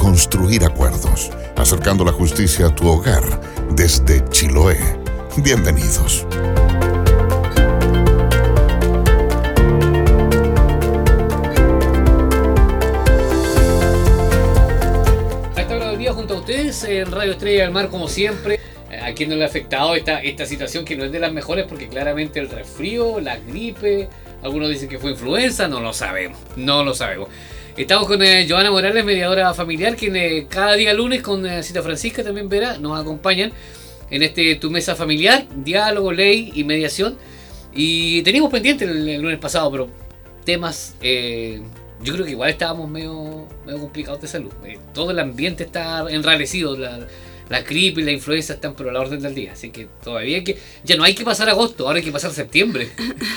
construir acuerdos, acercando la justicia a tu hogar desde Chiloé. Bienvenidos. Junto a ustedes en Radio Estrella del Mar, como siempre. ¿A quién no le ha afectado esta situación que no es de las mejores? Porque claramente el resfrío, la gripe, algunos dicen que fue influenza, no lo sabemos. Estamos con Joana Morales, mediadora familiar, quien cada día lunes con Cita Francisca también verá, nos acompañan en Tu Mesa Familiar, diálogo, ley y mediación. Y teníamos pendiente el lunes pasado, pero temas... yo creo que igual estábamos medio complicados de salud. Todo el ambiente está enrarecido. La gripe y la influenza están por la orden del día. Así que todavía ya no hay que pasar agosto, ahora hay que pasar septiembre.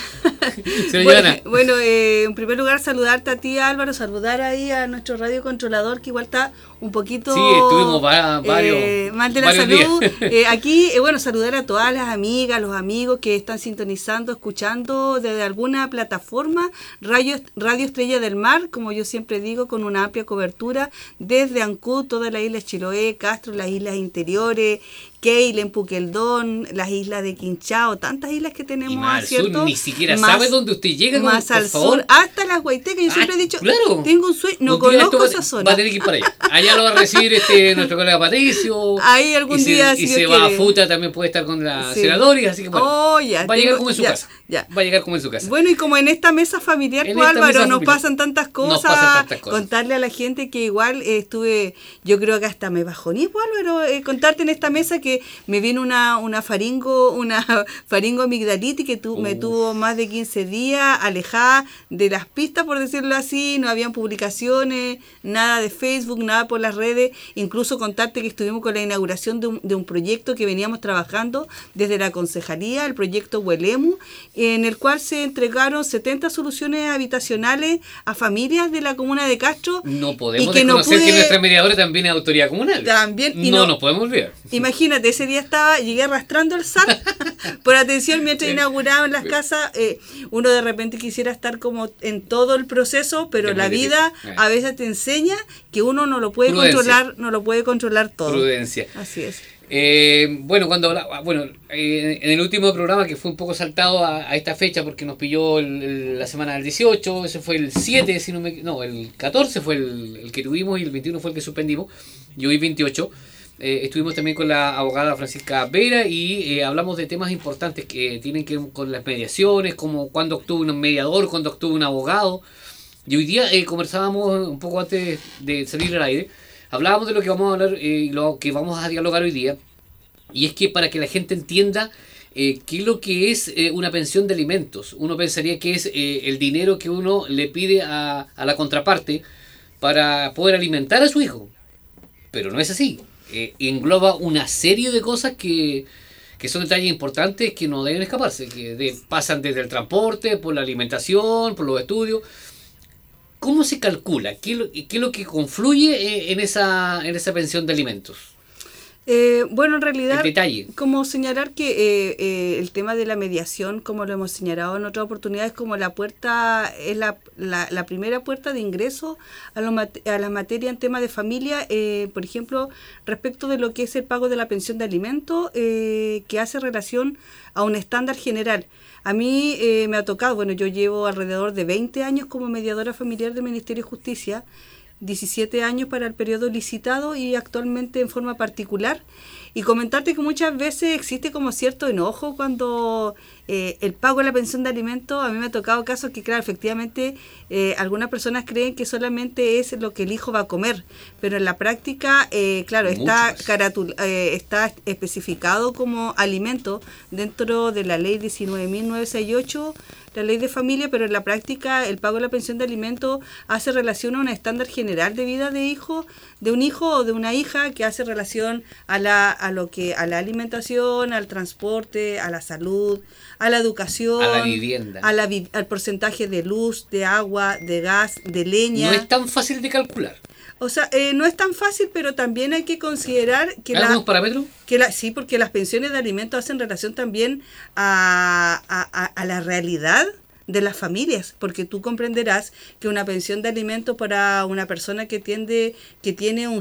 Bueno, en primer lugar saludarte a ti, Álvaro, saludar ahí a nuestro radiocontrolador que igual está un poquito... Sí, estuvimos varios mal de la salud. Aquí, saludar a todas las amigas, los amigos que están sintonizando, escuchando desde alguna plataforma, Radio Estrella del Mar, como yo siempre digo, con una amplia cobertura desde Ancud, toda la isla de Chiloé, Castro, las islas interiores, Keilen, Puqueldón, las islas de Quinchao, tantas islas que tenemos, y más al ¿cierto? Sur, ni siquiera sabe dónde usted llega. Más al sur, hasta las Guaitecas. Yo siempre he dicho, claro, tengo un sueño, no conozco esa zona. Va a tener que ir para allá. Allá lo va a recibir nuestro colega Patricio. Ahí algún día, si Dios quiere. Va a Futa, también puede estar con la senadora, así que va a llegar como en su casa. Va a llegar como en su casa. Bueno, y como en esta mesa familiar, Álvaro, nos pasan tantas cosas. Contarle a la gente que igual yo creo que hasta me bajoné, Álvaro, contarte en esta mesa que me vino una faringo amigdalitis que me tuvo más de 15 días alejada de las pistas, por decirlo así. No habían publicaciones, nada de Facebook, nada por las redes. Incluso contarte que estuvimos con la inauguración de un proyecto que veníamos trabajando desde la concejalía, el proyecto Huelemu, en el cual se entregaron 70 soluciones habitacionales a familias de la comuna de Castro. No podemos desconocer que nuestra mediadora también es autoridad comunal. También. Y no nos podemos olvidar. Imagínate, ese día llegué arrastrando el SAT por atención mientras inauguraban las casas. Uno de repente quisiera estar como en todo el proceso, pero la vida a veces te enseña que uno no lo puede controlar todo. Prudencia. Así es. En el último programa, que fue un poco saltado a esta fecha porque nos pilló la semana del 18, ese fue el 7, el 14 fue el que tuvimos y el 21 fue el que suspendimos, y hoy 28. Estuvimos también con la abogada Francisca Vera y hablamos de temas importantes que tienen que ver con las mediaciones, como cuándo actúa un mediador, cuándo actúa un abogado. Y hoy día conversábamos un poco antes de salir al aire, hablábamos de lo que vamos a hablar y lo que vamos a dialogar hoy día. Y es que para que la gente entienda qué es lo que es una pensión de alimentos. Uno pensaría que es el dinero que uno le pide a la contraparte para poder alimentar a su hijo. Pero no es así. Engloba una serie de cosas que son detalles importantes que no deben escaparse, que pasan desde el transporte, por la alimentación, por los estudios. ¿Cómo se calcula? ¿Qué es lo que confluye en esa pensión de alimentos? En realidad, el detalle. Como señalar que el tema de la mediación, como lo hemos señalado en otras oportunidades, como la puerta, es la primera puerta de ingreso a la materia en tema de familia, por ejemplo, respecto de lo que es el pago de la pensión de alimentos, que hace relación a un estándar general. A mí me ha tocado, yo llevo alrededor de 20 años como mediadora familiar del Ministerio de Justicia, 17 años para el periodo licitado y actualmente en forma particular. Y comentarte que muchas veces existe como cierto enojo cuando el pago de la pensión de alimentos, a mí me ha tocado casos que, claro, efectivamente algunas personas creen que solamente es lo que el hijo va a comer, pero en la práctica, claro, está especificado como alimento dentro de la ley 19.968, la ley de familia, pero en la práctica el pago de la pensión de alimentos hace relación a un estándar general de vida de un hijo o de una hija, que hace relación a la alimentación, al transporte, a la salud, a la educación, a la vivienda, al porcentaje de luz, de agua, de gas, de leña. No es tan fácil de calcular. O sea, no es tan fácil, pero también hay que considerar que ¿hay algunos parámetros? Sí, porque las pensiones de alimentos hacen relación también a la realidad de las familias, porque tú comprenderás que una pensión de alimentos para una persona que tiene un